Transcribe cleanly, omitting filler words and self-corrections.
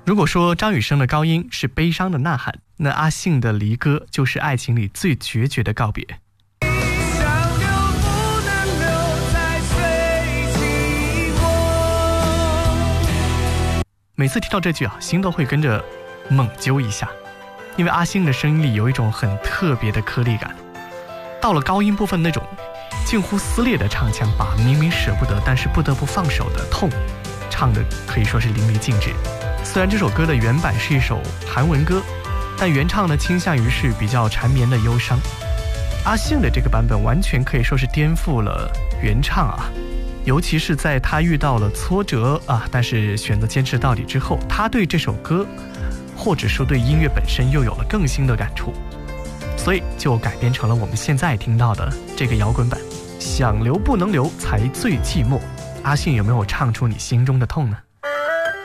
如果说张雨生的高音是悲伤的呐喊，那阿信的离歌就是爱情里最决绝的告别。每次听到这句心都会跟着猛揪一下，因为阿信的声音里有一种很特别的颗粒感，到了高音部分那种近乎撕裂的唱腔，把明明舍不得但是不得不放手的痛唱的可以说是淋漓尽致。虽然这首歌的原版是一首韩文歌，但原唱呢倾向于是比较缠绵的忧伤。阿信的这个版本完全可以说是颠覆了原唱尤其是在他遇到了挫折但是选择坚持到底之后，他对这首歌或者说对音乐本身又有了更新的感触，所以就改编成了我们现在听到的这个摇滚版。想留不能留才最寂寞，阿信有没有唱出你心中的痛呢？